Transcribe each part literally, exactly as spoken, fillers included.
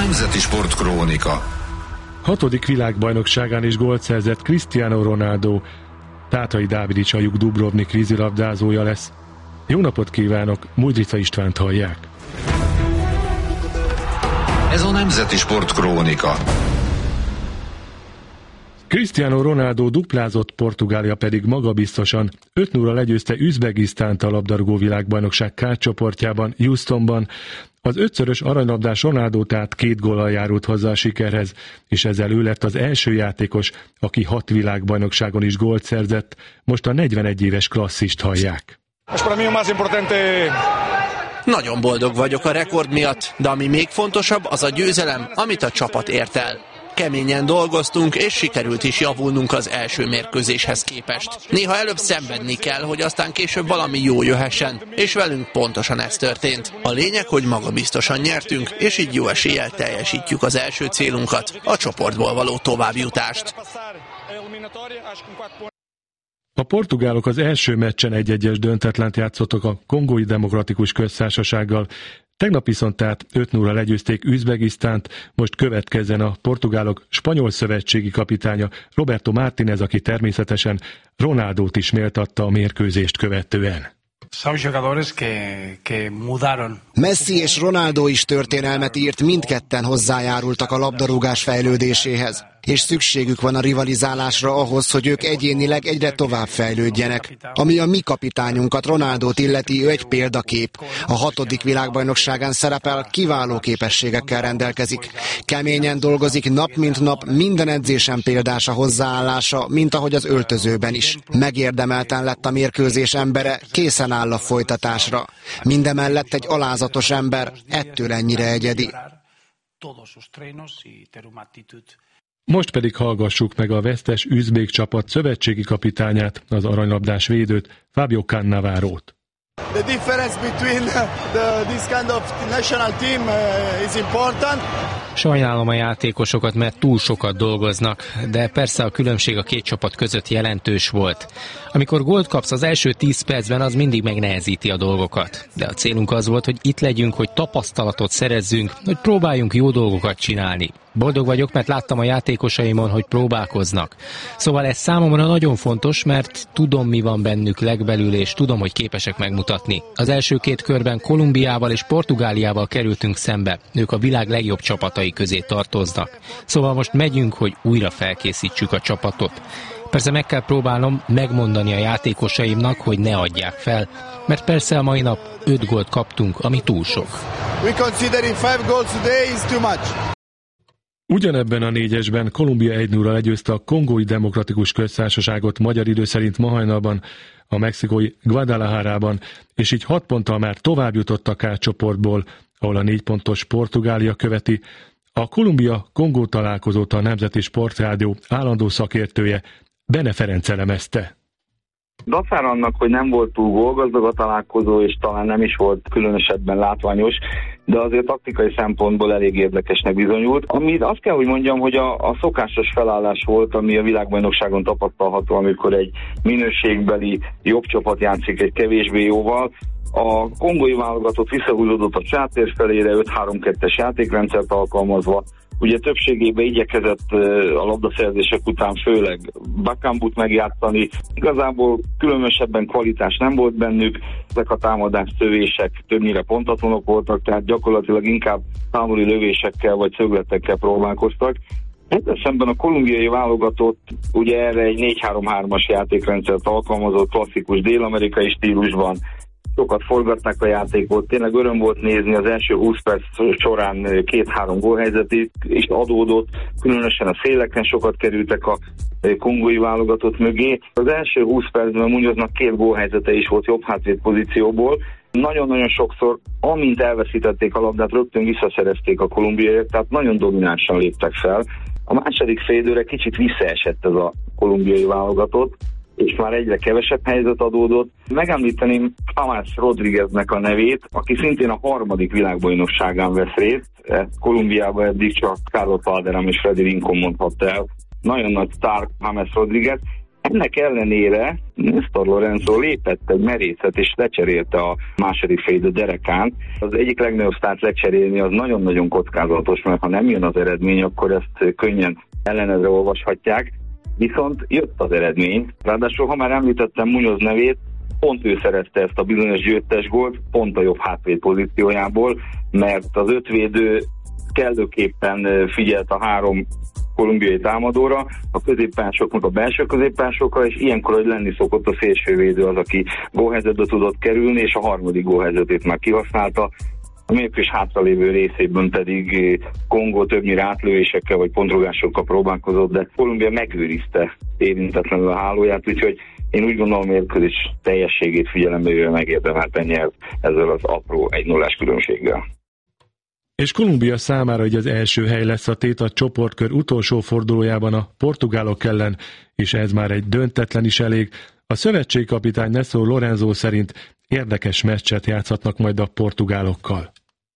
Nemzeti Sportkrónika. Hatodik világbajnokságán is gólt szerzett Cristiano Ronaldo. Tátrai Dávid is a Juk Dubrovnik vízilabdázója lesz. Jó napot kívánok, Mújdrica Istvánt hallják. Ez a Nemzeti Sportkrónika. Cristiano Ronaldo duplázott, Portugália pedig magabiztosan öt nulla legyőzte Üzbegisztánt a labdarúgó világbajnokság K csoportjában, Houstonban. Az ötszörös aranylabdás Ronaldo tehát két góllal járult hozzá a sikerhez, és ezzel ő lett az első játékos, aki hat világbajnokságon is gólt szerzett. Most a negyvenegy éves klasszist hallják. Nagyon boldog vagyok a rekord miatt, de ami még fontosabb, az a győzelem, amit a csapat ért el. Keményen dolgoztunk, és sikerült is javulnunk az első mérkőzéshez képest. Néha előbb szenvedni kell, hogy aztán később valami jó jöhessen, és velünk pontosan ez történt. A lényeg, hogy magabiztosan nyertünk, és így jó eséllyel teljesítjük az első célunkat, a csoportból való továbbjutást. A portugálok az első meccsen egy-egyes döntetlent játszottak a Kongói Demokratikus Köztársasággal. Tegnap viszont tehát öt nulla legyőzték Üzbegisztánt, most következzen a portugálok spanyol szövetségi kapitánya Roberto Martínez, aki természetesen Ronaldót is méltatta a mérkőzést követően. Messi és Ronaldo is történelmet írt, mindketten hozzájárultak a labdarúgás fejlődéséhez, és szükségük van a rivalizálásra ahhoz, hogy ők egyénileg egyre tovább fejlődjenek. Ami a mi kapitányunkat, Ronaldót illeti, ő egy példakép. A hatodik világbajnokságán szerepel, kiváló képességekkel rendelkezik. Keményen dolgozik nap mint nap, minden edzésen példás a hozzáállása, mint ahogy az öltözőben is. Megérdemelten lett a mérkőzés embere, készen áll a folytatásra. Mindemellett egy alázatos ember, ettől ennyire egyedi. Most pedig hallgassuk meg a vesztes üzbék csapat szövetségi kapitányát, az aranylabdás védőt, Fabio Cannavarót. The difference between the, this kind of national team uh, is important. Sajnálom a játékosokat, mert túl sokat dolgoznak, de persze a különbség a két csapat között jelentős volt. Amikor gólt kapsz az első tíz percben, az mindig megnehezíti a dolgokat. De a célunk az volt, hogy itt legyünk, hogy tapasztalatot szerezzünk, hogy próbáljunk jó dolgokat csinálni. Boldog vagyok, mert láttam a játékosaimon, hogy próbálkoznak. Szóval ez számomra nagyon fontos, mert tudom, mi van bennük legbelül, és tudom, hogy képesek megmutatni. Az első két körben Kolumbiával és Portugáliával kerültünk szembe. Ők a világ legjobb csapatai közé tartoznak. Szóval most megyünk, hogy újra felkészítsük a csapatot. Persze meg kell próbálnom megmondani a játékosaimnak, hogy ne adják fel, mert persze a mai nap öt gólt kaptunk, ami túl sok. We considering five goals today is too much. Ugyanebben a négyesben Kolumbia egy nulla legyőzte a Kongói Demokratikus Köztársaságot magyar idő szerint ma hajnalban, a mexikói Guadalajarában, és így hat ponttal már tovább jutott a K csoportból, ahol a négy pontos Portugália követi. A Kolumbia-Kongó találkozót a Nemzeti Sportrádió állandó szakértője, Bene Ferenc elemezte. Dacára annak, hogy nem volt túl gólgazdag a találkozó, és talán nem is volt különösebben látványos, de azért taktikai szempontból elég érdekesnek bizonyult. Amit azt kell, hogy mondjam, hogy a, a szokásos felállás volt, ami a világbajnokságon tapasztalható, amikor egy minőségbeli jobb csapat játszik egy kevésbé jóval. A kongói válogatott visszahúzódott a sátér felére öt három kettes játékrendszert alkalmazva. Ugye többségében igyekezett a labdaszerzések után főleg Bakambut megjátszani. Igazából különösebben kvalitás nem volt bennük, ezek a támadás szövések többnyire pontatlanok voltak, tehát gyakorlatilag inkább távoli lövésekkel vagy szögletekkel próbálkoztak. Ezzel szemben a kolumbiai válogatott ugye erre egy négy három hármas játékrendszert alkalmazott, klasszikus dél-amerikai stílusban. Sokat forgatták a játékot, tényleg öröm volt nézni, az első húsz perc során két-három gólhelyzet is adódott, különösen a széleken sokat kerültek a kongói válogatott mögé. Az első húsz percben Munyoznak két gólhelyzete is volt jobb hátvéd pozícióból. Nagyon-nagyon sokszor, amint elveszítették a labdát, rögtön visszaszerezték a kolumbiaiak, tehát nagyon dominánsan léptek fel. A második félidőre kicsit visszaesett ez a kolumbiai válogatott, és már egyre kevesebb helyzet adódott. Megemlíteném James Rodrígueznek a nevét, aki szintén a harmadik világbajnokságán vesz részt. Kolumbiában eddig csak Carlos Valderrama és Freddy Rincón mondhatta el. Nagyon nagy sztár James Rodríguez. Ennek ellenére Néstor Lorenzo lépett egy merészet és lecserélte a második félidő derekán. Az egyik legnagyobb sztárt lecserélni az nagyon-nagyon kockázatos, mert ha nem jön az eredmény, akkor ezt könnyen ellenedre olvashatják. Viszont jött az eredmény. Ráadásul, ha már említettem Muñoz nevét, pont ő szerezte ezt a bizonyos győztes gólt, pont a jobb hátvéd pozíciójából, mert az ötvédő kellőképpen figyelt a három kolumbiai támadóra, a középpályásoknak a belső középpályásokra, és ilyenkor, hogy lenni szokott a szélsővédő az, aki gólhelyzetbe tudott kerülni, és a harmadik gólhelyzetét már kihasználta. A mérkőzés hátralévő részében pedig Kongó többnyire átlövésekkel vagy pontrogásokkal próbálkozott, de Kolumbia megőrizte érintetlenül a hálóját, úgyhogy én úgy gondolom, a mérkőzés teljességét figyelembe véve megérdemelten nyert ezzel az apró egy nullás különbséggel. És Kolumbia számára így az első hely lesz a tét a csoportkör utolsó fordulójában a portugálok ellen, és ez már egy döntetlen is elég. A szövetségkapitány Néstor Lorenzo szerint érdekes meccset játszhatnak majd a portugálokkal.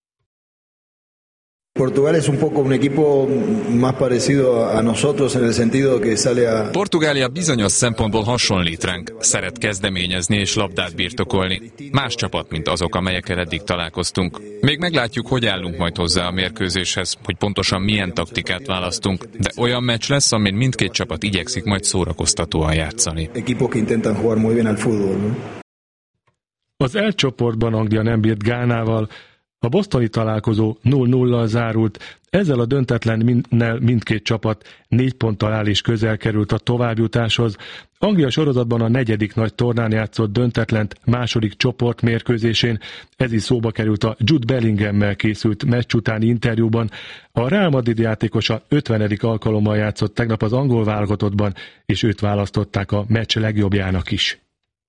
Portugal es un poco un equipo más parecido a nosotros en el sentido que sale a... Portugália bizonyos szempontból hasonlít ránk, szeret kezdeményezni és labdát birtokolni. Más csapat, mint azok, amelyekkel eddig találkoztunk. Még meglátjuk, hogy állunk majd hozzá a mérkőzéshez, hogy pontosan milyen taktikát választunk, de olyan meccs lesz, amin mindkét csapat igyekszik majd szórakoztatóan játszani. Equipos que intentan jugar muy bien al fútbol, ¿no? Az E csoportban Anglia nem bírt Gánával, a bostoni találkozó nulla nullal zárult, ezzel a döntetlennel mindkét csapat négy ponttal áll és közel került a továbbjutáshoz. Anglia sorozatban a negyedik nagy tornán játszott döntetlent második csoportmérkőzésén, ez is szóba került a Jude Bellingham-mel készült meccs utáni interjúban. A Real Madrid játékosa ötvenedik alkalommal játszott tegnap az angol válogatottban, és őt választották a meccs legjobbjának is.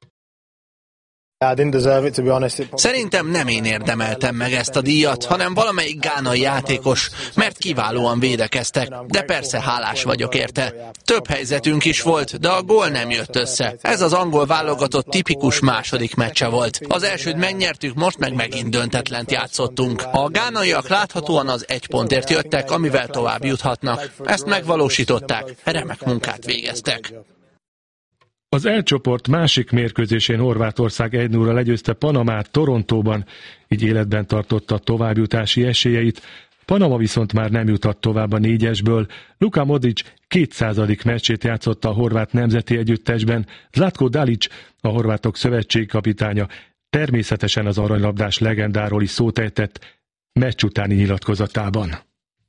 Szerintem nem én érdemeltem meg ezt a díjat, hanem valamelyik gánai játékos, mert kiválóan védekeztek, de persze hálás vagyok érte. Több helyzetünk is volt, de a gól nem jött össze. Ez az angol válogatott tipikus második meccse volt. Az elsőt megnyertük, most meg megint döntetlent játszottunk. A gánaiak láthatóan az egy pontért jöttek, amivel tovább juthatnak. Ezt megvalósították, remek munkát végeztek. Az E csoport másik mérkőzésén Horvátország egy nulla legyőzte Panamát Torontóban, így életben tartotta a továbbjutási esélyeit. Panama viszont már nem jutott tovább a négyesből. Luka Modric kétszázadik meccsét játszotta a horvát nemzeti együttesben. Zlatko Dalic, a horvátok szövetségkapitánya, természetesen az aranylabdás legendáról is szót ejtett meccs utáni nyilatkozatában.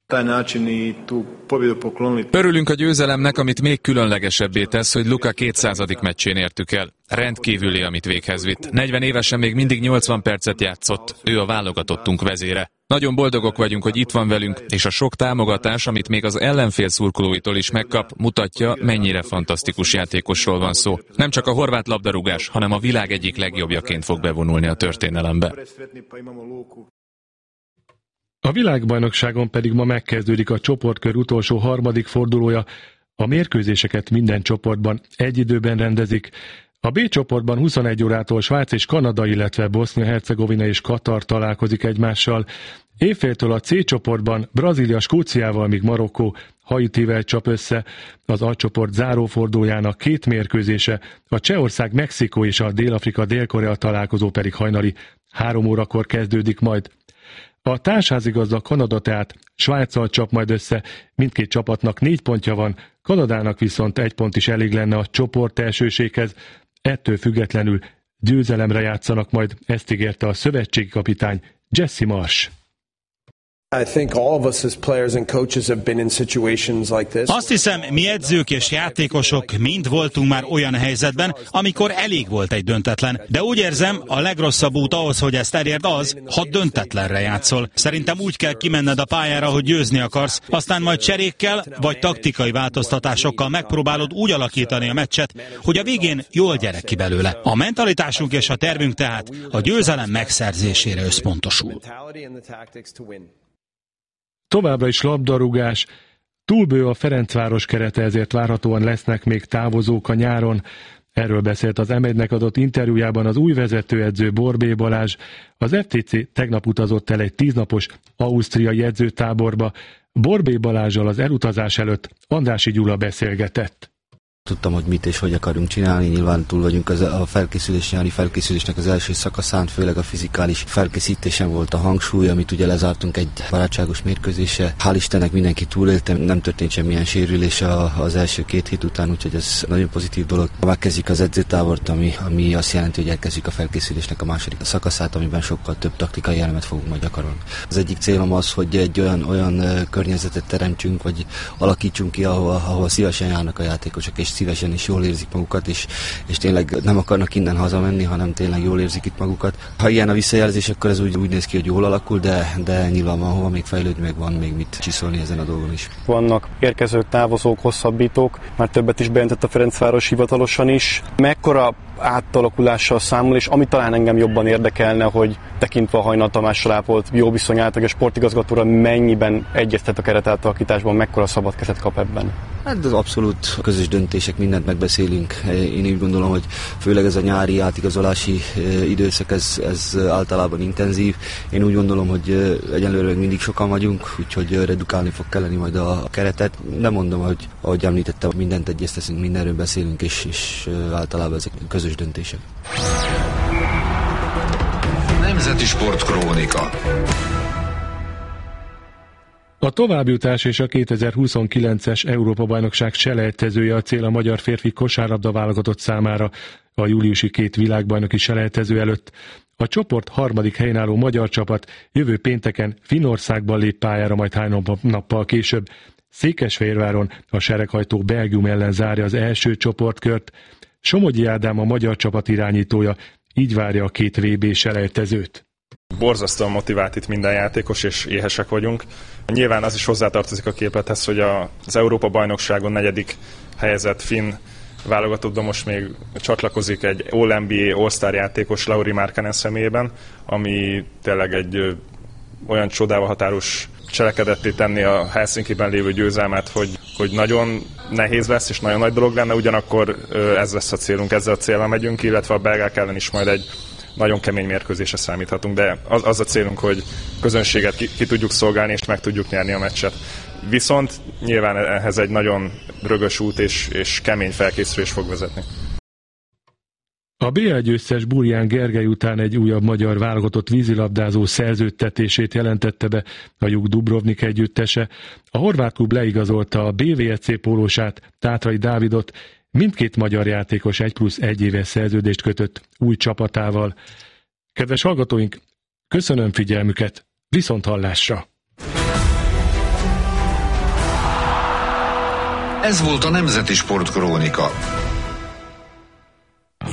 Örülünk a győzelemnek, amit még különlegesebbé tesz, hogy Luka kétszázadik meccsén értük el. Rendkívüli, amit véghez vitt. negyven évesen még mindig nyolcvan percet játszott, ő a válogatottunk vezére. Nagyon boldogok vagyunk, hogy itt van velünk, és a sok támogatás, amit még az ellenfél szurkolóitól is megkap, mutatja, mennyire fantasztikus játékosról van szó. Nem csak a horvát labdarúgás, hanem a világ egyik legjobbjaként fog bevonulni a történelembe. A világbajnokságon pedig ma megkezdődik a csoportkör utolsó harmadik fordulója. A mérkőzéseket minden csoportban egy időben rendezik. A B csoportban huszonegy órától Svájc és Kanada, illetve Bosznia-Hercegovina és Katar találkozik egymással. Éjféltől a C csoportban Brazília Skóciával, míg Marokkó Haitivel csap össze. Az A csoport zárófordulójának két mérkőzése, a Csehország Mexikó és a Dél-Afrika Dél-Korea találkozó pedig hajnali három órakor kezdődik majd. A társházigazda Kanada tehát Svájccal csap majd össze, mindkét csapatnak négy pontja van, Kanadának viszont egy pont is elég lenne a csoport elsőséghez, ettől függetlenül győzelemre játszanak majd, ezt ígérte a szövetségi kapitány Jesse Marsh. Azt hiszem, mi edzők és játékosok mind voltunk már olyan helyzetben, amikor elég volt egy döntetlen. De úgy érzem, a legrosszabb út ahhoz, hogy ezt elérd az, ha döntetlenre játszol. Szerintem úgy kell kimenned a pályára, hogy győzni akarsz, aztán majd cserékkel vagy taktikai változtatásokkal megpróbálod úgy alakítani a meccset, hogy a végén jól gyere ki belőle. A mentalitásunk és a tervünk tehát a győzelem megszerzésére összpontosul. Továbbra is labdarúgás, túlbő a Ferencváros kerete, ezért várhatóan lesznek még távozók a nyáron. Erről beszélt az em egynek adott interjújában az új vezetőedző Borbély Balázs. Az ef té cé tegnap utazott el egy tíznapos ausztriai edzőtáborba. Borbély Balázsal az elutazás előtt Andrássy Gyula beszélgetett. Tudtam, hogy mit és hogy akarunk csinálni, nyilván túl vagyunk az, a felkészülés, nyári felkészülésnek az első szakaszán, főleg a fizikális felkészítésen volt a hangsúly, amit ugye lezártunk egy barátságos mérkőzésre. Hál' Istennek mindenki túlélte, nem történt semmilyen sérülés az első két hét után, úgyhogy ez nagyon pozitív dolog. Megkezdjük az edzőtábort, ami, ami azt jelenti, hogy elkezdjük a felkészülésnek a második szakaszát, amiben sokkal több taktikai elemet fogunk majd gyakorolni. Az egyik célom az, hogy egy olyan, olyan környezetet teremtsünk, vagy alakítsunk ki, ahol, ahol szívesen járnak a játékosok, és szívesen is jól érzik magukat, és, és tényleg nem akarnak innen hazamenni, hanem tényleg jól érzik itt magukat. Ha ilyen a visszajelzés, akkor ez úgy, úgy néz ki, hogy jól alakul, de, de nyilván van hova még fejlődni, meg van még mit csiszolni ezen a dolgon is. Vannak érkezők, távozók, hosszabbítók, már többet is bejelentett a Ferencváros hivatalosan is. Mekkora átalakulással számol, és ami talán engem jobban érdekelne, hogy tekintve a Hajnal Tamással ápolt jó viszonyát, hogy a sportigazgatóra mennyiben egyeztet a keretátalakításban, mekkora szabad kezet kap ebben? Hát az abszolút közös döntések, mindent megbeszélünk. Én úgy gondolom, hogy főleg ez a nyári átigazolási időszak, ez, ez általában intenzív. Én úgy gondolom, hogy egyelőre még mindig sokan vagyunk, úgyhogy redukálni fog kelleni majd a keretet. Nem mondom, hogy ahogy említettem, mindent egyezteszünk, mindenről beszélünk, és, és általában ezek közös döntések. Nemzeti Sportkrónika. A továbbjutás és a kétezer-huszonkilences Európa-bajnokság selejtezője a cél a magyar férfi kosárlabda válogatott számára a júliusi két világbajnoki selejtező előtt. A csoport harmadik helyen álló magyar csapat jövő pénteken Finnországban lép pályára, majd három nappal később Székesfehérváron a sereghajtó Belgium ellen zárja az első csoportkört. Somogyi Ádám, a magyar csapat irányítója, így várja a két vé bé selejtezőt. Borzasztóan motivált itt minden játékos, és éhesek vagyunk. Nyilván az is hozzátartozik a képlethez, hogy az Európa-bajnokságon negyedik helyezett finn válogatottban most még csatlakozik egy All-en bé á All-Star játékos Lauri Markkanen személyében, ami tényleg egy ö, olyan csodával határos cselekedetté tenni a Helsinkiben lévő győzelmet, hogy, hogy nagyon nehéz lesz, és nagyon nagy dolog lenne, ugyanakkor ö, ez lesz a célunk, ezzel a célra megyünk, illetve a belgák ellen is majd egy nagyon kemény mérkőzésre számíthatunk, de az, az a célunk, hogy közönséget ki, ki tudjuk szolgálni, és meg tudjuk nyerni a meccset. Viszont nyilván ehhez egy nagyon rögös út és, és kemény felkészülés fog vezetni. A bé el győztes Burján Gergely után egy újabb magyar válogatott vízilabdázó szerződtetését jelentette be a Juk Dubrovnik együttese. A horvát klub leigazolta a bé vé e cé pólósát, Tátrai Dávidot, mindkét magyar játékos egy plusz egy éves szerződést kötött új csapatával. Kedves hallgatóink, köszönöm figyelmüket, viszont hallásra! Ez volt a Nemzeti Sportkrónika.